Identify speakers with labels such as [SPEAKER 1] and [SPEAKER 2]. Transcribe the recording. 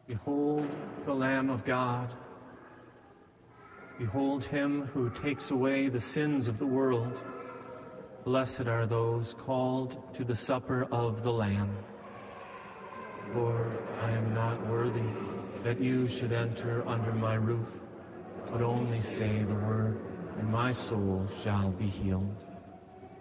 [SPEAKER 1] Behold the Lamb of God. Behold him who takes away the sins of the world. Blessed are those called to the supper of the Lamb. Lord, I am not worthy that you should enter under my roof, but only say the word, and my soul shall be healed.